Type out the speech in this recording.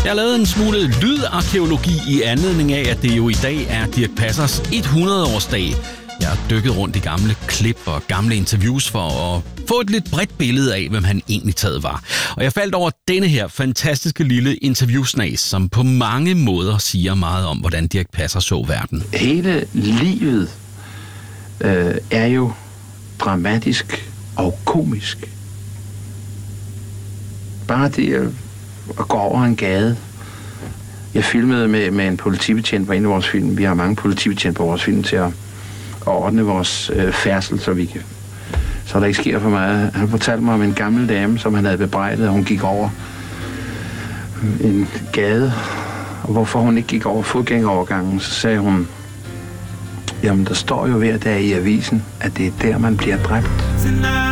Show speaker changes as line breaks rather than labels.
Jeg har lavet en smule lydarkæologi i anledning af, at det jo i dag er Dirch Passers 100-årsdag. Jeg har dykket rundt i gamle klip og gamle interviews for at få et lidt bredt billede af, hvem han egentlig taget var. Og jeg faldt over denne her fantastiske lille interviewsnas, som på mange måder siger meget om, hvordan Dirch Passer så verden.
Hele livet er jo dramatisk og komisk. Bare det at gå over en gade. Jeg filmede med en politibetjent på en af vores film. Vi har mange politibetjente på vores film til at ordne vores færdsel, så der ikke sker for meget. Han fortalte mig om en gammel dame, som han havde bebrejdet, og hun gik over en gade. Og hvorfor hun ikke gik over fodgængerovergangen, så sagde hun, jamen der står jo hver dag i avisen, at det er der, man bliver dræbt.